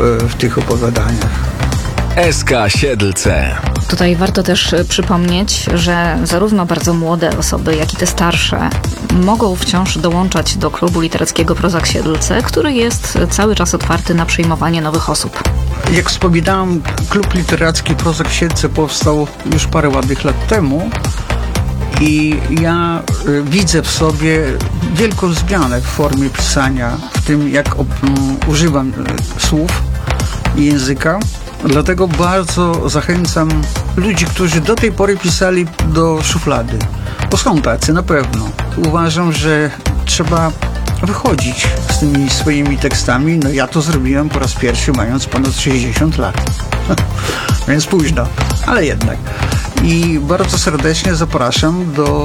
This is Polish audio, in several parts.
w tych opowiadaniach. SK Siedlce. Tutaj warto też przypomnieć, że zarówno bardzo młode osoby, jak i te starsze mogą wciąż dołączać do klubu literackiego Prozak Siedlce, który jest cały czas otwarty na przyjmowanie nowych osób. Jak wspominałem, klub literacki Prozak Siedlce powstał już parę ładnych lat temu i ja widzę w sobie wielką zmianę w formie pisania, w tym jak używam słów i języka. Dlatego bardzo zachęcam ludzi, którzy do tej pory pisali do szuflady. Bo są tacy, na pewno. Uważam, że trzeba wychodzić z tymi swoimi tekstami. No ja to zrobiłem po raz pierwszy, mając ponad 60 lat. Więc późno, ale jednak. I bardzo serdecznie zapraszam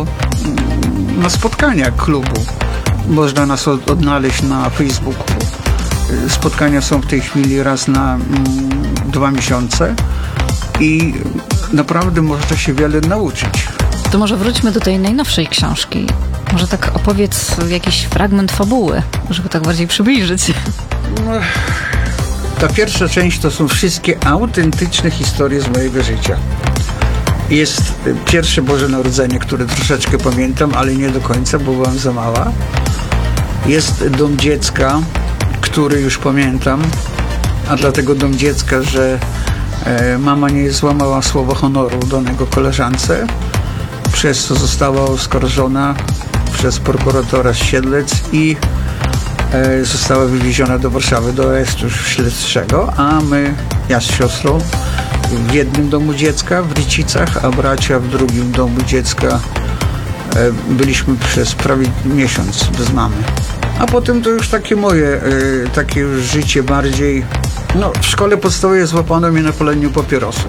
na spotkania klubu. Można nas odnaleźć na Facebooku. Spotkania są w tej chwili raz na 2 miesiące i naprawdę można się wiele nauczyć. To może wróćmy do tej najnowszej książki. Może tak opowiedz jakiś fragment fabuły, żeby tak bardziej przybliżyć. No, ta pierwsza część to są wszystkie autentyczne historie z mojego życia. Jest pierwsze Boże Narodzenie, które troszeczkę pamiętam, ale nie do końca, bo byłam za mała. Jest Dom Dziecka, który już pamiętam, a dlatego Dom Dziecka, że mama nie złamała słowa honoru danego koleżance, przez co została oskarżona przez prokuratora z Siedlec i została wywieziona do Warszawy, do aresztu śledczego, a my, ja z siostrą, w jednym domu dziecka w Rycicach, a bracia w drugim domu dziecka byliśmy przez prawie miesiąc bez mamy. A potem to już takie moje, takie już życie bardziej... No, w szkole podstawowej złapano mnie na paleniu papierosów.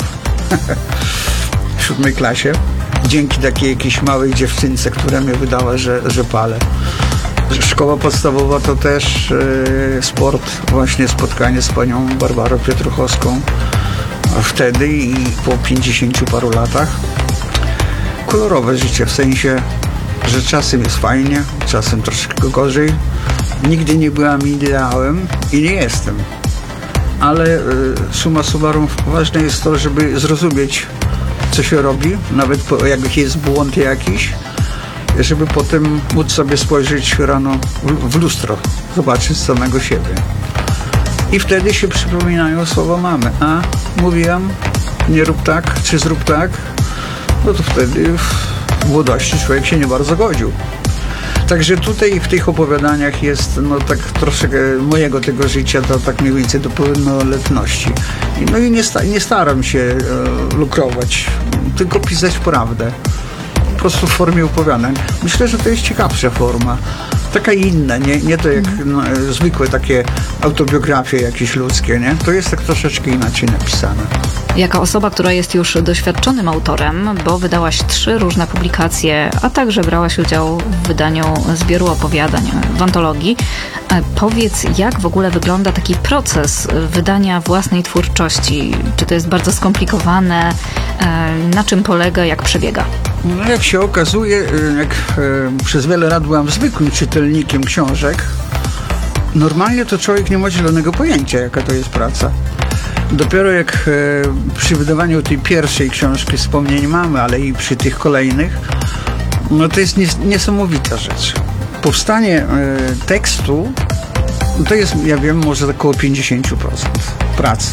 W 7 klasie. Dzięki takiej jakiejś małej dziewczynce, która mnie wydała, że palę. Szkoła podstawowa to też sport, właśnie spotkanie z panią Barbarą Pietruchowską wtedy i po 50 paru latach. Kolorowe życie, w sensie, że czasem jest fajnie, czasem troszkę gorzej. Nigdy nie byłam ideałem i nie jestem. Ale summa summarum ważne jest to, żeby zrozumieć, co się robi, nawet jak jest błąd jakiś, żeby potem móc sobie spojrzeć rano w lustro, zobaczyć samego siebie. I wtedy się przypominają słowa mamy. A mówiłam, nie rób tak, czy zrób tak, no to wtedy w młodości człowiek się nie bardzo godził. Także tutaj w tych opowiadaniach jest no tak troszkę mojego tego życia, to tak mniej więcej do pełnoletności. No i nie staram się lukrować, tylko pisać prawdę. Po prostu w formie opowiadań. Myślę, że to jest ciekawsza forma. Taka inna, nie to jak zwykłe takie autobiografie jakieś ludzkie, nie? To jest tak troszeczkę inaczej napisane. Jako osoba, która jest już doświadczonym autorem, bo wydałaś 3 różne publikacje, a także brałaś udział w wydaniu zbioru opowiadań w antologii, powiedz, jak w ogóle wygląda taki proces wydania własnej twórczości? Czy to jest bardzo skomplikowane? Na czym polega, jak przebiega? No jak się okazuje, jak przez wiele lat byłam zwykłym czytelnikiem książek, normalnie to człowiek nie ma zielonego pojęcia, jaka to jest praca. Dopiero jak przy wydawaniu tej pierwszej książki wspomnień mamy, ale i przy tych kolejnych, no to jest niesamowita rzecz. Powstanie tekstu to jest, ja wiem, może około 50% pracy.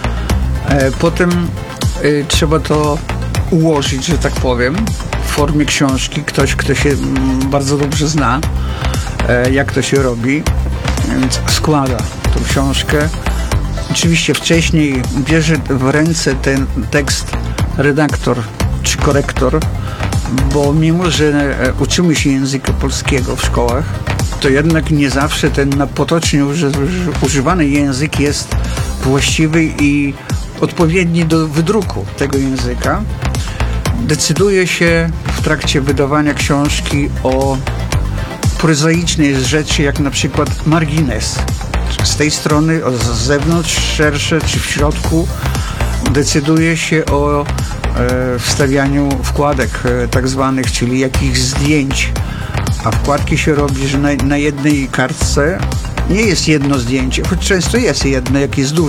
Potem trzeba to ułożyć, że tak powiem, w formie książki. Ktoś, kto się bardzo dobrze zna, jak to się robi, więc składa tą książkę. Oczywiście wcześniej bierze w ręce ten tekst redaktor czy korektor, bo mimo, że uczymy się języka polskiego w szkołach, to jednak nie zawsze ten potocznie używany język jest właściwy i odpowiedni do wydruku tego języka. Decyduje się w trakcie wydawania książki o prozaicznej rzeczy, jak na przykład margines. Z tej strony, z zewnątrz, szersze czy w środku, decyduje się o wstawianiu wkładek tak zwanych, czyli jakichś zdjęć. A wkładki się robi, że na jednej kartce nie jest jedno zdjęcie, choć często jest jedno, jak jest dużo